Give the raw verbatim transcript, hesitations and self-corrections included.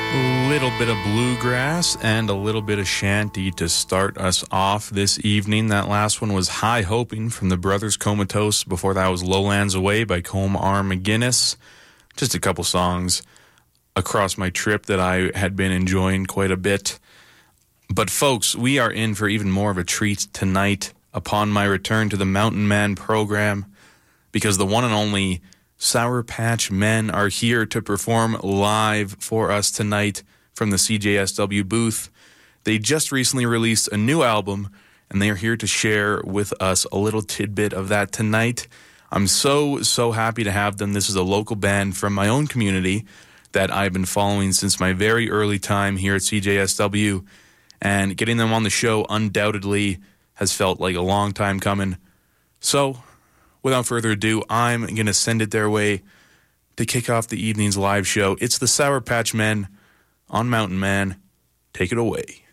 A little bit of bluegrass and a little bit of shanty to start us off this evening. That last one was High Hoping from the Brothers Comatose. Before that was Lowlands Away by Colm R. McGuinness. Just a couple songs across my trip that I had been enjoying quite a bit. But folks, we are in for even more of a treat tonight upon my return to the Mountain Man program, because the one and only Sour Patch Men are here to perform live for us tonight from the C J S W booth. They just recently released a new album, and they are here to share with us a little tidbit of that tonight. I'm so, so happy to have them. This is a local band from my own community that I've been following since my very early time here at C J S W, and getting them on the show undoubtedly has felt like a long time coming. So, without further ado, I'm going to send it their way to kick off the evening's live show. It's the Sour Patch Men on Mountain Man. Take it away.